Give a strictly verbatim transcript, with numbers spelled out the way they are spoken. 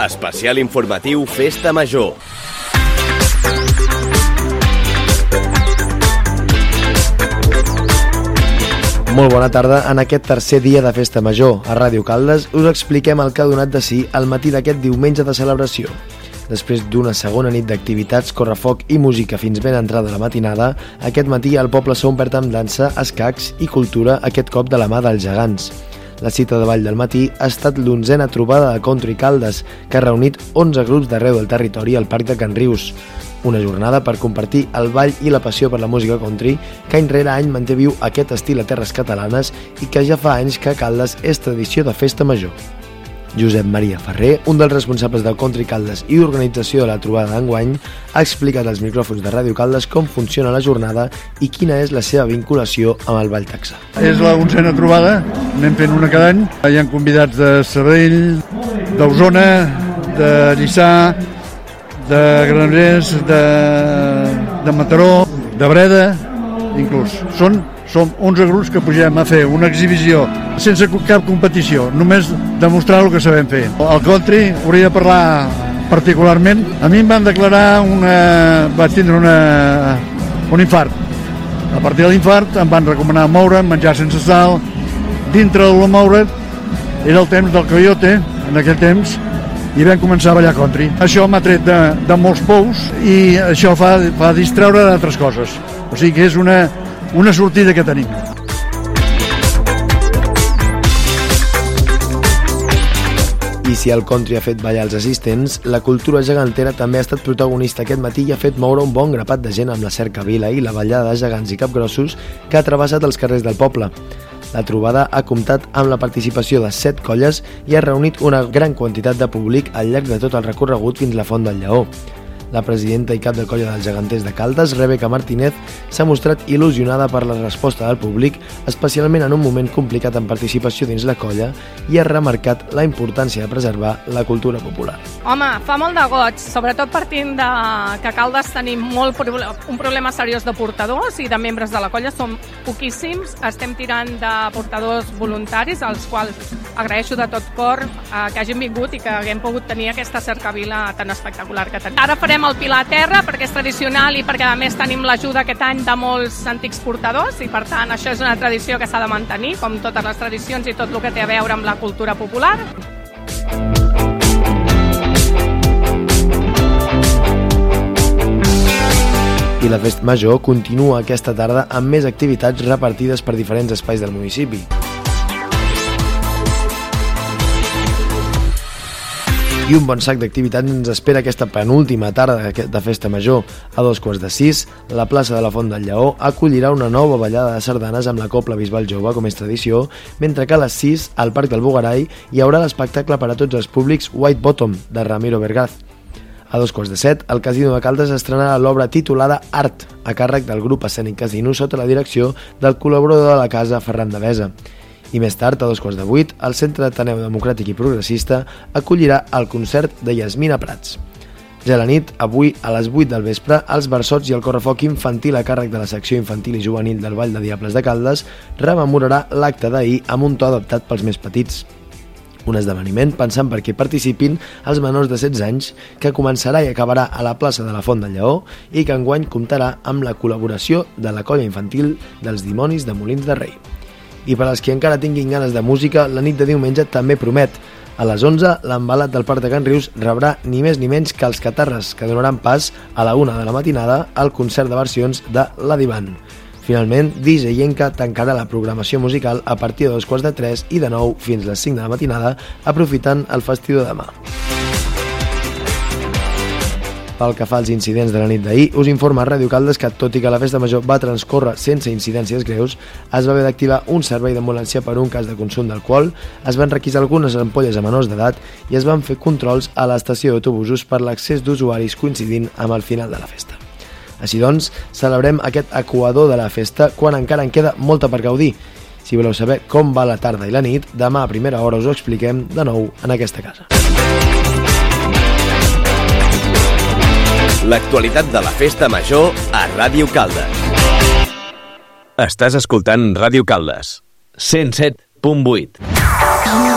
Especial informatiu Festa Major. Molt bona tarda. En aquest tercer dia de Festa Major a Ràdio Caldes us expliquem el que ha donat de si al matí d'aquest diumenge de celebració. Després d'una segona nit d'activitats, correfoc i música fins ben entrada la matinada, aquest matí el poble s'ha omplert amb dansa, escacs i cultura, aquest cop de la mà dels gegants. La cita de ball del matí ha estat l'onzena trobada de Country Caldes, que ha reunit onze grups d'arreu del territori al Parc de Can Rius. Una jornada per compartir el ball i la passió per la música country que any rere any manté viu aquest estil a terres catalanes i que ja fa anys que a Caldes és tradició de Festa Major. Josep Maria Ferrer, un dels responsables del Country Caldes i d'organització de la trobada d'enguany, ha explicat als micròfons de Ràdio Caldes com funciona la jornada i quina és la seva vinculació amb el ball texà. És la onzena trobada, anem fent una cada any. Hi ha convidats de Sabadell, d'Osona, de Lliçà, de Granollers, de, de Mataró, de Breda, inclús. Són, som onze grups que pugem a fer una exhibició sense cap competició, només demostrar el que sabem fer. El country hauria de parlar particularment. A mi em van declarar una... vaig tindre una... un infart. A partir de l'infart em van recomanar moure, menjar sense sal. Dintre del moure era el temps del coyote, en aquell temps, i vam començar a ballar country. Això m'ha tret de, de molts pous i això fa, fa distreure d'altres coses. O sigui que és una, una sortida que tenim. I si el country ha fet ballar els assistents, la cultura gegantera també ha estat protagonista aquest matí i ha fet moure un bon grapat de gent amb la cercavila i la ballada de gegants i capgrossos que ha travessat els carrers del poble. La trobada ha comptat amb la participació de set colles i ha reunit una gran quantitat de públic al llarg de tot el recorregut fins la Font del Lleó. La presidenta i cap de colla dels geganters de Caldes, Rebeca Martínez, s'ha mostrat il·lusionada per la resposta del públic, especialment en un moment complicat en participació dins la colla, i ha remarcat la importància de preservar la cultura popular. Home, fa molt de goig, sobretot partint de que a Caldes tenim molt problema, un problema seriós de portadors i de membres de la colla, som poquíssims, estem tirant de portadors voluntaris, als quals agraeixo de tot cor eh, que hagin vingut i que haguem pogut tenir aquesta cercavila tan espectacular que tenim. Ara farem el pilar a terra perquè és tradicional i perquè a més tenim l'ajuda aquest any de molts antics portadors i per tant això és una tradició que s'ha de mantenir, com totes les tradicions i tot el que té a veure amb la cultura popular. I la Festa Major continua aquesta tarda amb més activitats repartides per diferents espais del municipi. I un bon sac d'activitats ens espera aquesta penúltima tarda de Festa Major. A dos quarts de sis, la plaça de la Font del Lleó acollirà una nova ballada de sardanes amb la Cobla Bisbal Jove, com és tradició, mentre que a les sis, al Parc del Bogarai, hi haurà l'espectacle per a tots els públics White Bottom, de Ramiro Vergaz. A dos quarts de set, el Casino de Caldes estrenarà l'obra titulada Art, a càrrec del grup escènic Casino sota la direcció del col·laborador de la casa, Ferran Devesa. I més tard, a dos quarts de vuit, el Centre d'Ateneu Democràtic i Progressista acollirà el concert de Yasmina Prats. Ja a la nit, avui, a les vuit del vespre, els versots i el correfoc infantil a càrrec de la secció infantil i juvenil del Vall de Diables de Caldes rememorarà l'acte d'ahir amb un to adaptat pels més petits. Un esdeveniment pensant perquè participin els menors de setze anys, que començarà i acabarà a la plaça de la Font del Lleó i que enguany comptarà amb la col·laboració de la colla infantil dels Dimonis de Molins de Rei. I per als que encara tinguin ganes de música, la nit de diumenge també promet. A les onze, l'embalat del Parc de Can Rius rebrà ni més ni menys que els Catarres, que donaran pas a la una de la matinada al concert de versions de La Divan. Finalment, D J Yenka tancarà la programació musical a partir de dos quarts de tres i de nou fins les cinc de la matinada, aprofitant el festiu de demà. Pel que fa als incidents de la nit d'ahir, us informa a Ràdio Caldes que, tot i que la Festa Major va transcórrer sense incidències greus, es va haver d'activar un servei d'ambulància per un cas de consum d'alcohol, es van requisar algunes ampolles a menors d'edat i es van fer controls a l'estació d'autobusos per l'accés d'usuaris coincidint amb el final de la festa. Així doncs, celebrem aquest equador de la festa quan encara en queda molta per gaudir. Si voleu saber com va la tarda i la nit, demà a primera hora us ho expliquem de nou en aquesta casa. L'actualitat de la Festa Major a Ràdio Caldes. Estàs escoltant Ràdio Caldes, cent set punt vuit.